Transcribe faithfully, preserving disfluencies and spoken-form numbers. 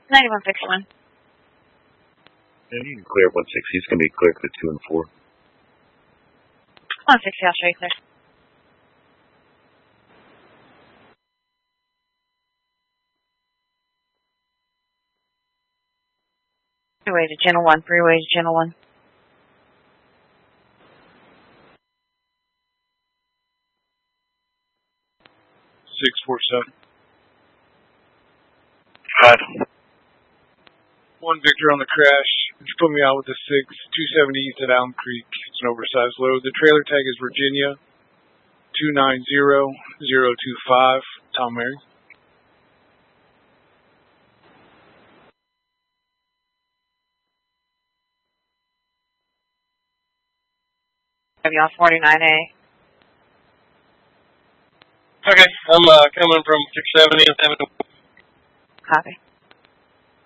ninety-one sixty-one. Yeah, you can clear one six. He's going to be clear to two and four. one sixty, I'll show you clear. Freeway to channel one, freeway to channel one. six four seven. Five. One Victor on the crash. Just put me out with the six, two seventy east at Allen Creek. It's an oversized load. The trailer tag is Virginia, two nine zero zero two five, Tom Mary. Have you on forty-nine A? Okay, I'm uh, coming from six seventy and seven. Copy.